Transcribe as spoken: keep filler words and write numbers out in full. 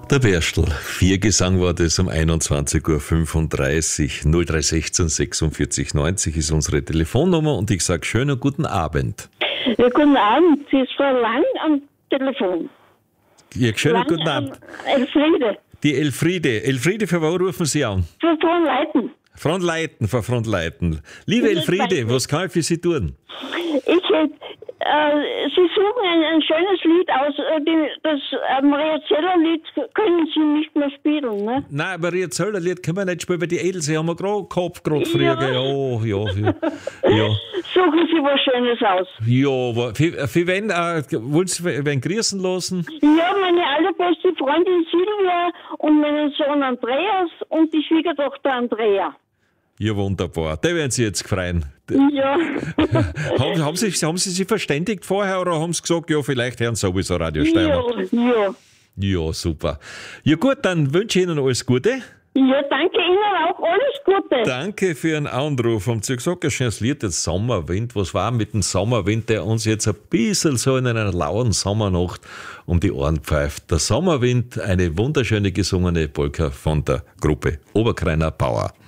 Der Berstl, Viergesang war das um einundzwanzig Uhr fünfunddreißig. null drei eins sechs sechsundvierzig neunzig ist unsere Telefonnummer und ich sage schönen guten Abend. Ja, guten Abend, sie ist Frau Lang am Telefon. Ja, schönen Lang, guten Abend. Ähm, Elfriede. Die Elfriede. Elfriede, für wo rufen Sie an? Von Frohnleiten. Frontleiten, von Frontleiten. Liebe Elfriede, was kann ich für Sie tun? Ich hätte, äh, Sie suchen ein, ein schönes Lied aus, äh, die, das äh, Maria Zeller-Lied können Sie nicht mehr spielen, ne? Nein, Maria Zeller-Lied können wir nicht spielen, weil die Else haben wir gerade gehabt, gerade früher. Ja. Ja, ja, ja. ja. Suchen Sie was Schönes aus. Ja, aber für, für wen, äh, wollen Sie wen grüßen lassen? Ja, meine allerbeste Freundin Silvia und meinen Sohn Andreas und die Schwiegertochter Andrea. Ja, wunderbar. Da werden Sie jetzt freuen. Ja. haben, haben, Sie, haben Sie sich verständigt vorher oder haben Sie gesagt, ja, vielleicht hören Sie sowieso Radio Steiermark? Ja, ja. Ja, super. Ja gut, dann wünsche ich Ihnen alles Gute. Ja, danke Ihnen auch. Alles Gute. Danke für Ihren Anruf. Haben Sie gesagt, ein schönes Lied, jetzt Sommerwind. Was war mit dem Sommerwind, der uns jetzt ein bisschen so in einer lauen Sommernacht um die Ohren pfeift? Der Sommerwind, eine wunderschöne gesungene Polka von der Gruppe Oberkreiner Bauer.